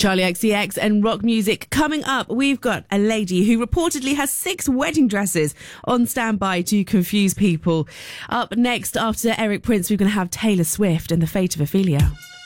Charlie XCX and rock music. Coming up, we've got a lady who reportedly has 6 wedding dresses on standby to confuse people. Up next, after Eric Prince, we're going to have Taylor Swift and The Fate of Ophelia.